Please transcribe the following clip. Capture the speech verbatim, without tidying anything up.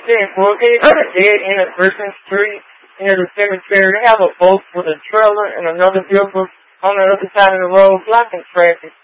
Then Brookgate on a dead end of Griffin Street near the cemetery. They have a boat with a trailer and another vehicle on the other side of the road blocking traffic.